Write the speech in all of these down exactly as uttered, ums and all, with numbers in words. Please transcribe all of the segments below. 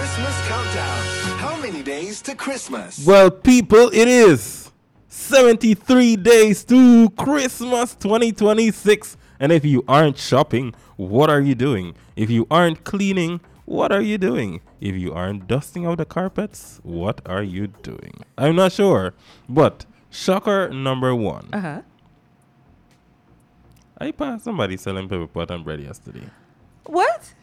Christmas Countdown. How many days to Christmas? Well, people, it is seventy-three days to Christmas twenty twenty-six. And if you aren't shopping, what are you doing? If you aren't cleaning, what are you doing? If you aren't dusting out the carpets, what are you doing? I'm not sure. But shocker number one. Uh-huh. I passed somebody selling pepper pot and bread yesterday. What?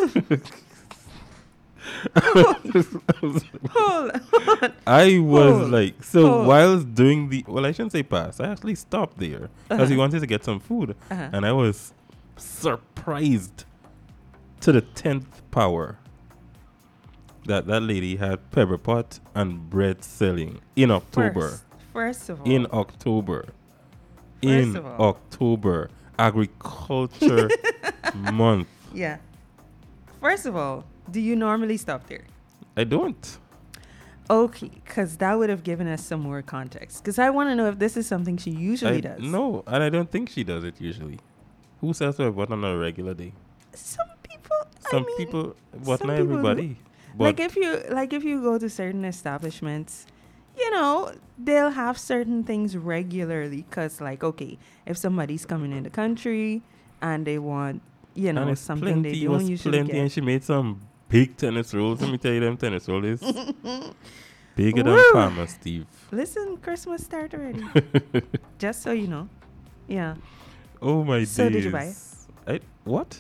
Hold on. I was Hold. like, so Hold. whilst doing the, well, I shouldn't say pass. I actually stopped there because Uh-huh. he wanted to get some food. Uh-huh. And I was surprised to the tenth power that that lady had pepper pot and bread selling in October. First, first of all. In October. in First of all. October. Agriculture month. Yeah. First of all, do you normally stop there? I don't. Okay, because that would have given us some more context. Because I want to know if this is something she usually I, does. No, and I don't think she does it usually. Who sells pepper pot on a regular day? Some people. Some I mean, people, but some not people do. everybody. But like if you like if you go to certain establishments, you know, they'll have certain things regularly. Because like, okay, if somebody's coming in the country and they want, you know, and it's something plenty, they it don't was usually plenty, get. and she made some big tennis rolls. Let me tell you, them tennis rolls is bigger than Woo. Palmer, Steve. Listen, Christmas start already. Just so you know. Yeah. Oh my days. So did you buy it? I what?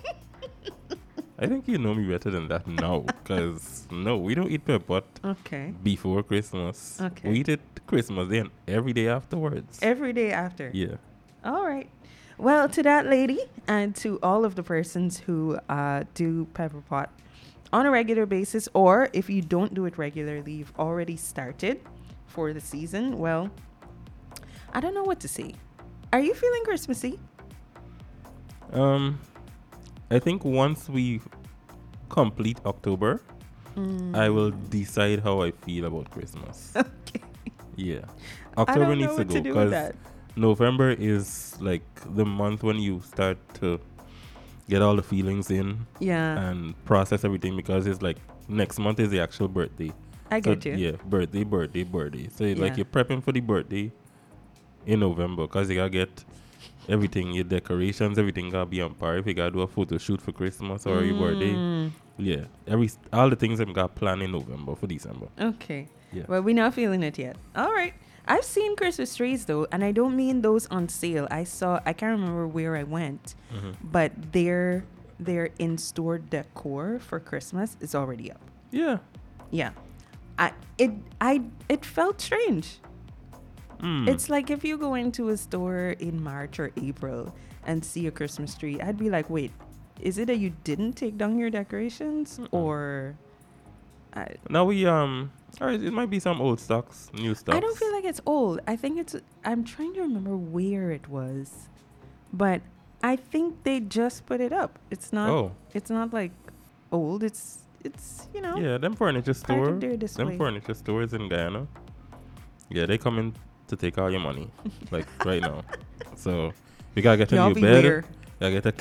I think you know me better than that now, because no, we don't eat pepper pot Okay. before Christmas. Okay. We eat it Christmas Day and every day afterwards. Every day after. Yeah. All right. Well, to that lady and to all of the persons who uh, do pepper pot on a regular basis, or if you don't do it regularly, you've already started for the season. Well, I don't know what to say. Are you feeling Christmassy? Um, I think once we complete October, Mm. I will decide how I feel about Christmas. Okay. Yeah. I October don't know needs to what go to do with because that. November is like the month when you start to get all the feelings in Yeah, and process everything, because it's like next month is the actual birthday. I So, get you. Yeah, birthday, birthday, birthday. So it's like Yeah. you're prepping for the birthday in November because you gotta get everything, your decorations, everything gotta be on par. If you gotta do a photo shoot for Christmas or your birthday, Mm, yeah, every all the things I'm got planned in November for December. Okay. Yeah. Well, we're not feeling it yet. All right. I've seen Christmas trees though, and I don't mean those on sale. I saw, I can't remember where I went, Mhm. but their their in-store decor for Christmas is already up. Yeah. Yeah. I it I it felt strange. Mm. It's like if you go into a store in March or April and see a Christmas tree, I'd be like, wait, is it that you didn't take down your decorations? Mm-mm. Or I, Now we um, or it might be some old stocks, new stocks. I don't feel like it's old. I think it's, I'm trying to remember where it was, but I think they just put it up. It's not, Oh, it's not like old. It's, it's, you know, yeah, them furniture part store, of their display. them furniture stores in Guyana. Yeah, they come in to take all your money, like right now. So you gotta get a Y'all new be bed. aware. You gotta get a